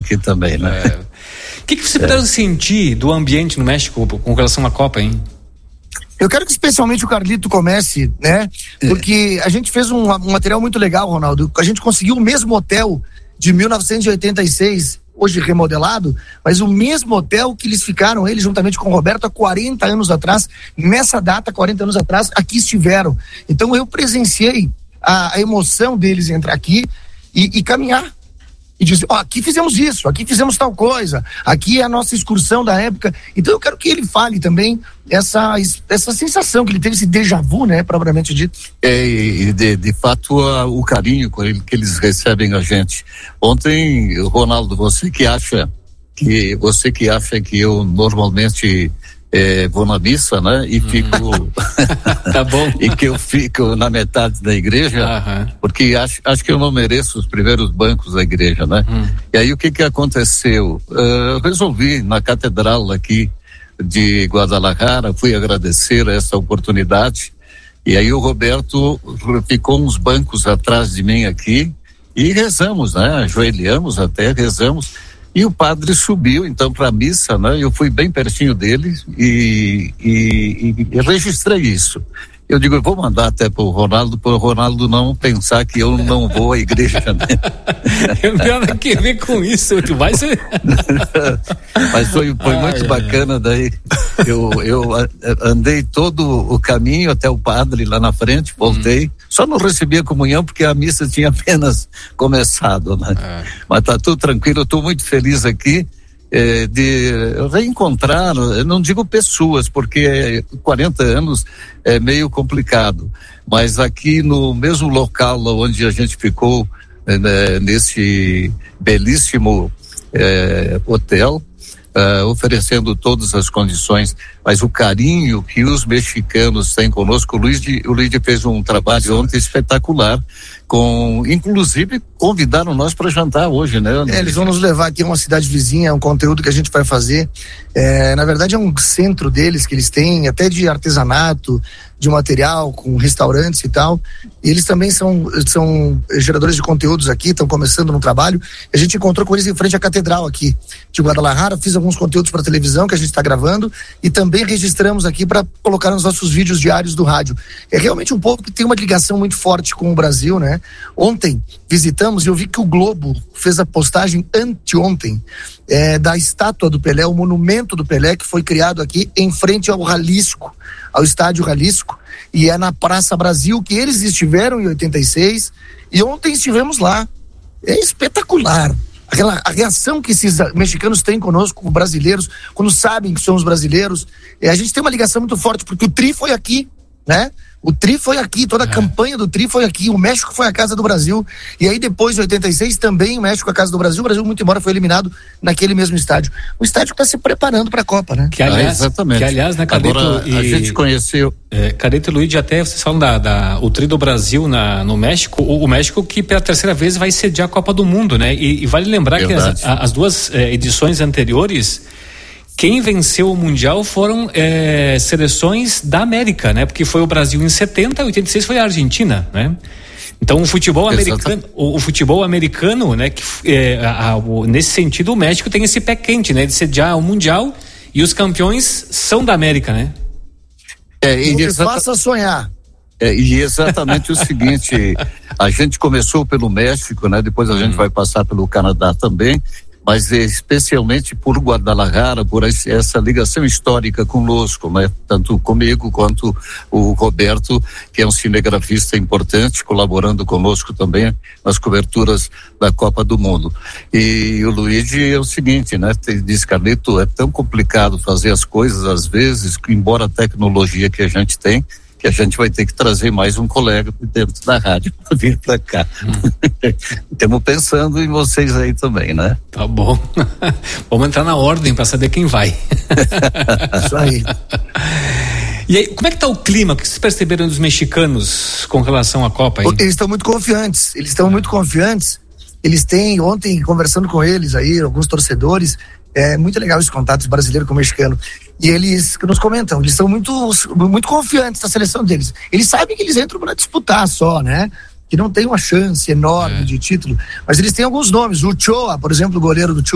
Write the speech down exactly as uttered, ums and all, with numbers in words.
aqui também, né? É. O que, que você pode é. sentir do ambiente no México com relação à Copa, hein? Eu quero que especialmente o Carlito comece, né? Porque a gente fez um, um material muito legal, Ronaldo. A gente conseguiu o mesmo hotel de mil novecentos e oitenta e seis, hoje remodelado, mas o mesmo hotel que eles ficaram, ele juntamente com o Roberto, há quarenta anos atrás, nessa data, quarenta anos atrás, aqui estiveram. Então eu presenciei a, a emoção deles entrar aqui e, e caminhar. E dizer, ó, oh, aqui fizemos isso, aqui fizemos tal coisa, aqui é a nossa excursão da época. Então eu quero que ele fale também essa, essa sensação que ele teve, esse déjà vu, né, propriamente dito. É, e de, de fato a, o carinho com ele, que eles recebem a gente. Ontem, Ronaldo, você que acha que você que acha que eu normalmente É, vou na missa, né? E hum. fico. Tá bom. E que eu fico na metade da igreja, uh-huh. porque acho, acho que eu não mereço os primeiros bancos da igreja, né? Hum. E aí o que que aconteceu? Uh, resolvi na catedral aqui de Guadalajara, fui agradecer essa oportunidade. E aí o Roberto ficou uns bancos atrás de mim aqui e rezamos, né? Ajoelhamos até, rezamos. E o padre subiu então para a missa, né? Eu fui bem pertinho dele e, e, e registrei isso. Eu digo, eu vou mandar até pro Ronaldo, para o Ronaldo não pensar que eu não vou à igreja, né? Eu não tenho nada a ver com isso, tu vai ser... Mas foi, foi ai, muito ai, bacana, ai. Daí eu, eu andei todo o caminho até o padre lá na frente, voltei, hum. só não recebi a comunhão porque a missa tinha apenas começado, né? É. Mas tá tudo tranquilo, eu estou muito feliz aqui. É, de reencontrar, eu não digo pessoas, porque quarenta anos é meio complicado, mas aqui no mesmo local onde a gente ficou, né, nesse belíssimo é, hotel, é, oferecendo todas as condições, mas o carinho que os mexicanos têm conosco, o Luigi, o Luigi fez um trabalho ontem espetacular, com, inclusive convidaram nós para jantar hoje, né? É, eles vão nos levar aqui a uma cidade vizinha, um conteúdo que a gente vai fazer, é, na verdade é um centro deles que eles têm, até de artesanato, de material, com restaurantes e tal, e eles também são, são geradores de conteúdos aqui, estão começando no trabalho. A gente encontrou com eles em frente à catedral aqui de Guadalajara, fiz alguns conteúdos para televisão que a gente está gravando e também registramos aqui para colocar nos nossos vídeos diários do rádio. É realmente um povo que tem uma ligação muito forte com o Brasil, né? Ontem visitamos e eu vi que o Globo fez a postagem anteontem é, da estátua do Pelé, o monumento do Pelé, que foi criado aqui em frente ao Jalisco, ao estádio Jalisco, e é na Praça Brasil que eles estiveram em oitenta e seis e ontem estivemos lá. É espetacular aquela a reação que esses mexicanos têm conosco, brasileiros, quando sabem que somos brasileiros. É, a gente tem uma ligação muito forte porque o Tri foi aqui, né? O Tri foi aqui, toda a é. campanha do Tri foi aqui, o México foi a casa do Brasil, e aí depois de oitenta e seis também o México a casa do Brasil, o Brasil muito embora foi eliminado naquele mesmo estádio. O estádio está se preparando para a Copa, né? Que aliás, ah, exatamente. Que aliás, né, Carlito, agora e, a gente conheceu... É, Carlito e Luigi, até vocês falam da, da, o Tri do Brasil na, no México, o, o México que pela terceira vez vai sediar a Copa do Mundo, né? E, e vale lembrar Verdade. que as, as duas é, edições anteriores, quem venceu o Mundial foram é, seleções da América, né? Porque foi o Brasil em setenta, oitenta e seis foi a Argentina, né? Então o futebol americano, o, o futebol americano, né? Que, é, a, a, o, nesse sentido o México tem esse pé quente, né? De sediar o Mundial e os campeões são da América, né? É, e exata... faça sonhar. É, e exatamente o seguinte, a gente começou pelo México, né? Depois a hum. gente vai passar pelo Canadá também, mas especialmente por Guadalajara, por essa ligação histórica conosco, né? Tanto comigo quanto o Roberto, que é um cinegrafista importante, colaborando conosco também nas coberturas da Copa do Mundo. E o Luigi é o seguinte, né? Diz, Carlito, é tão complicado fazer as coisas às vezes, embora a tecnologia que a gente tem, que a gente vai ter que trazer mais um colega dentro da rádio para vir para cá. Hum. Estamos pensando em vocês aí também, né? Tá bom. Vamos entrar na ordem para saber quem vai. Isso aí. E aí, como é que tá o clima? O que vocês perceberam dos mexicanos com relação à Copa aí? Eles estão muito confiantes, eles estão muito confiantes. Eles têm, ontem, conversando com eles aí, alguns torcedores, é muito legal esse contato brasileiro com o mexicano. E eles nos comentam, eles são muito, muito confiantes na seleção deles. Eles sabem que eles entram para disputar só, né? Que não tem uma chance enorme é. de título. Mas eles têm alguns nomes. O Ochoa, por exemplo, o goleiro do Ochoa,